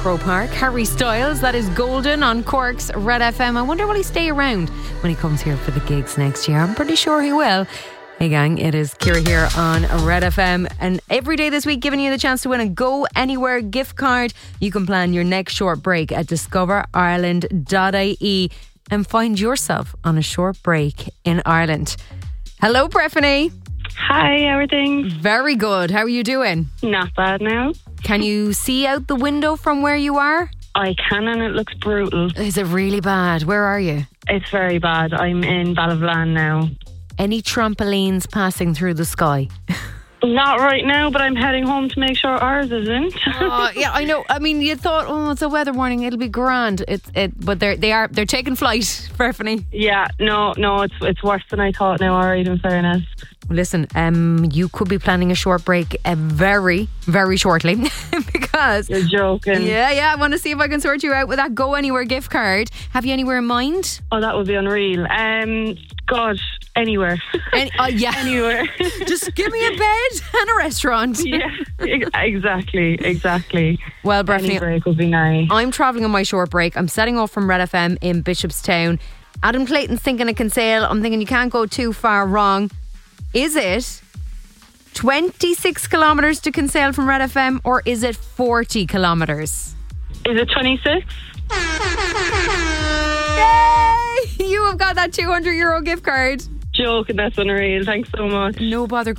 Croke Park. Harry Styles, that is Golden on Cork's Red FM. I wonder will he stay around when he comes here for the gigs next year. I'm pretty sure he will. Hey gang, it is Ciara here on Red FM, and every day this week giving you the chance to win a Go Anywhere gift card. You can plan your next short break at discoverireland.ie and find yourself on a short break in Ireland. Hello, Breffany. Hi, how are things? Very good. How are you doing? Not bad now. Can you see out the window from where you are? I can, and it looks brutal. Is it really bad? Where are you? It's very bad. I'm in Ballyvlan now. Any trampolines passing through the sky? Not right now, but I'm heading home to make sure ours isn't. Yeah, I know. I mean, you thought, oh, it's a weather warning, it'll be grand. But they're taking flight, Breffany. Yeah, no, it's worse than I thought now, alright, in fairness. Listen, you could be planning a short break very, very shortly because... You're joking. Yeah, I want to see if I can sort you out with that Go Anywhere gift card. Have you anywhere in mind? Oh, that would be unreal. God, anywhere. Yeah. Anywhere. Just give me a bed and a restaurant. Yeah, exactly. Well, Breffany, any break would be nice. I'm travelling on my short break. I'm setting off from Red FM in Bishopstown. Adam Clayton's thinking of Kinsale. I'm thinking you can't go too far wrong. Is it 26 kilometres to Kinsale from Red FM, or is it 40 kilometres? Is it 26? Yay! You have got that €200 gift card. Joking, that's unreal. Thanks so much. No bother.